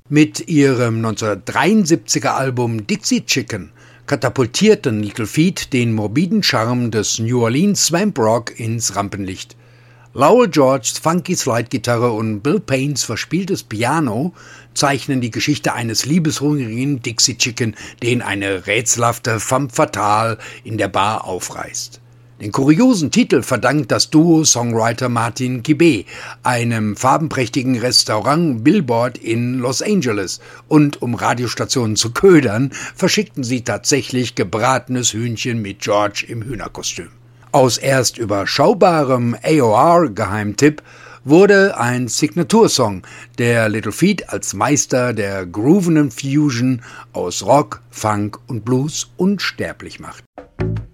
Mit ihrem 1973er Album Dixie Chicken katapultierten Little Feat den morbiden Charme des New Orleans Swamp Rock ins Rampenlicht. Lowell Georges funky Slide-Gitarre und Bill Paynes verspieltes Piano zeichnen die Geschichte eines liebeshungrigen Dixie Chicken, den eine rätselhafte femme fatale in der Bar aufreißt. Den kuriosen Titel verdankt das Duo Songwriter Martin Kibbe einem farbenprächtigen Restaurant Billboard in Los Angeles, und um Radiostationen zu ködern, verschickten sie tatsächlich gebratenes Hühnchen mit George im Hühnerkostüm. Aus erst überschaubarem AOR-Geheimtipp wurde ein Signatursong, der Little Feat als Meister der groovenden Fusion aus Rock, Funk und Blues unsterblich macht.